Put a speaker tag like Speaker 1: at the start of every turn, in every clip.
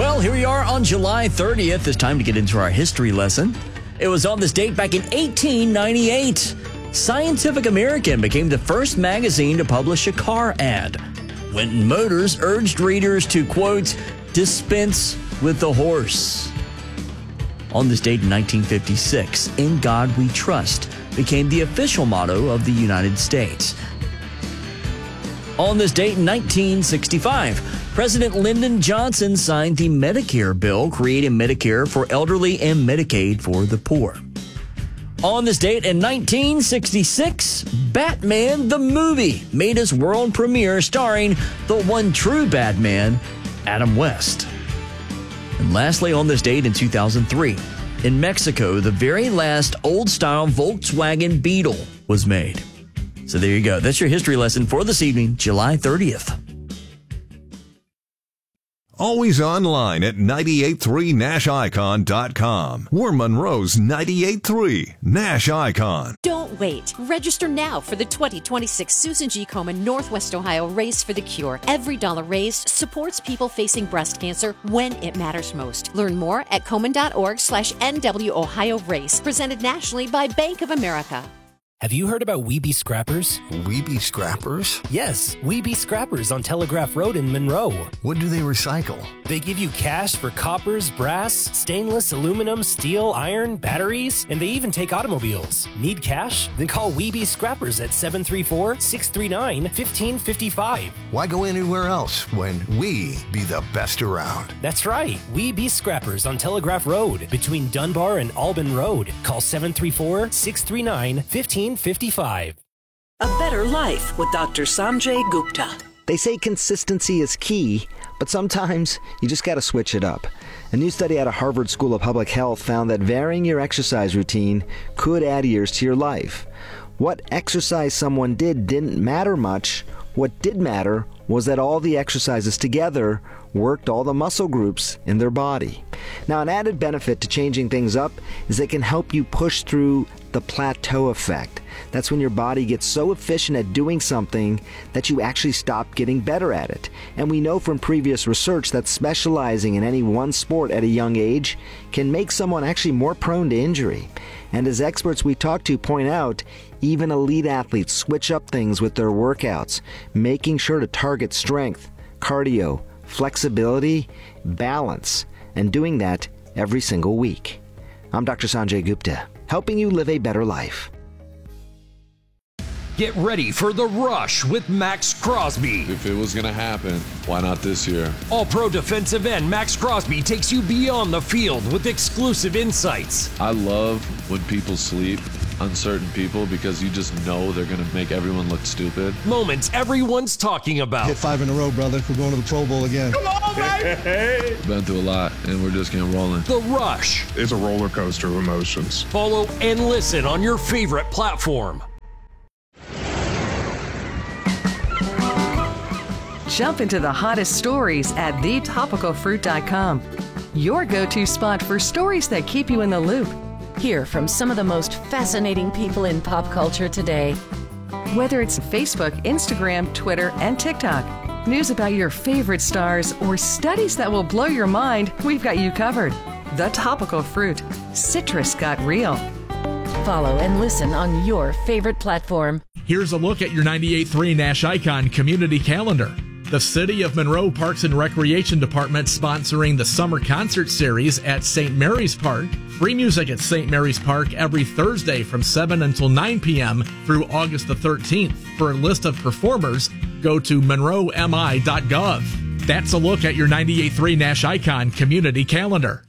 Speaker 1: Well, here we are on July 30th. It's time to get into our history lesson. It was on this date back in 1898. Scientific American became the first magazine to publish a car ad. Winton Motors urged readers to, quote, dispense with the horse. On this date in 1956, In God We Trust became the official motto of the United States. On this date in 1965, President Lyndon Johnson signed the Medicare bill, creating Medicare for elderly and Medicaid for the poor. On this date in 1966, Batman the movie made its world premiere starring the one true Batman, Adam West. And lastly, on this date in 2003, in Mexico, the very last old-style Volkswagen Beetle was made. So there you go. That's your history lesson for this evening, July 30th.
Speaker 2: Always online at 983nashicon.com. We're Monroe's 98.3 Nash Icon.
Speaker 3: Don't wait. Register now for the 2026 Susan G. Komen Northwest Ohio Race for the Cure. Every dollar raised supports people facing breast cancer when it matters most. Learn more at Komen.org/NW Ohio Race. Presented nationally by Bank of America.
Speaker 4: Have you heard about Weeby Scrappers?
Speaker 5: Weeby Scrappers?
Speaker 4: Yes, Weeby Scrappers on Telegraph Road in Monroe.
Speaker 5: What do they recycle?
Speaker 4: They give you cash for coppers, brass, stainless, aluminum, steel, iron, batteries, and they even take automobiles. Need cash? Then call Weeby Scrappers at 734-639-1555.
Speaker 5: Why go anywhere else when we be the best around?
Speaker 4: That's right, Weeby Scrappers on Telegraph Road between Dunbar and Albin Road. Call 734-639-1555. A
Speaker 6: better life with Dr. Sanjay Gupta.
Speaker 7: They say consistency is key, but sometimes you just got to switch it up. A new study out of Harvard School of Public Health found that varying your exercise routine could add years to your life. What exercise someone did didn't matter much. What did matter was that all the exercises together worked all the muscle groups in their body. Now, an added benefit to changing things up is they can help you push through the plateau effect. That's when your body gets so efficient at doing something that you actually stop getting better at it. And we know from previous research that specializing in any one sport at a young age can make someone actually more prone to injury. And as experts we talk to point out, even elite athletes switch up things with their workouts, making sure to target strength, cardio, flexibility, balance, and doing that every single week. I'm Dr. Sanjay Gupta, helping you live a better life.
Speaker 8: Get ready for The Rush with Max Crosby.
Speaker 9: If it was going to happen, why not this year?
Speaker 8: All-pro defensive end Max Crosby takes you beyond the field with exclusive insights.
Speaker 9: I love when people sleep on certain people because you just know they're going to make everyone look stupid.
Speaker 8: Moments everyone's talking about.
Speaker 10: Hit 5 in a row, brother. We're going to the Pro Bowl again.
Speaker 9: Come on, baby! Been through a lot, and we're just getting rolling.
Speaker 8: The Rush.
Speaker 11: It's a roller coaster of emotions.
Speaker 8: Follow and listen on your favorite platform.
Speaker 12: Jump into the hottest stories at thetopicalfruit.com. Your go-to spot for stories that keep you in the loop.
Speaker 3: Hear from some of the most fascinating people in pop culture today.
Speaker 12: Whether it's Facebook, Instagram, Twitter, and TikTok, news about your favorite stars, or studies that will blow your mind, we've got you covered. The Topical Fruit. Citrus got real.
Speaker 3: Follow and listen on your favorite platform.
Speaker 13: Here's a look at your 98.3 Nash Icon community calendar. The City of Monroe Parks and Recreation Department sponsoring the Summer Concert Series at St. Mary's Park. Free music at St. Mary's Park every Thursday from 7 until 9 p.m. through August the 13th. For a list of performers, go to monroemi.gov. That's a look at your 98.3 Nash Icon community calendar.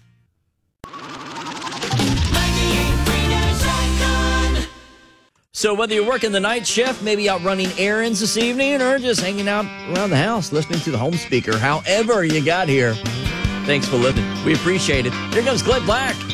Speaker 1: So whether you're working the night shift, maybe out running errands this evening, or just hanging out around the house listening to the home speaker, however you got here, thanks for listening. We appreciate it. Here comes Clint Black.